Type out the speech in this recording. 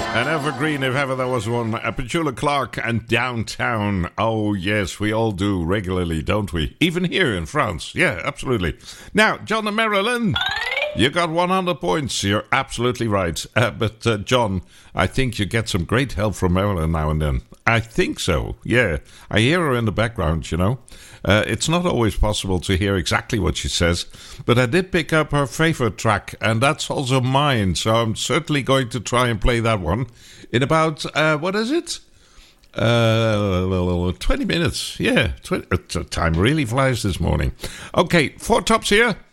An evergreen, if ever there was one. Petula Clark and Downtown. Oh, yes, we all do regularly, don't we? Even here in France. Yeah, absolutely. Now, John and Marilyn, you got 100 points. You're absolutely right. But John, I think you get some great help from Marilyn now and then. I think so, yeah. I hear her in the background, you know. It's not always possible to hear exactly what she says, but I did pick up her favorite track, and that's also mine, so I'm certainly going to try and play that one in about, what is it? 20 minutes, yeah. Time really flies this morning. Okay, 4 tops here.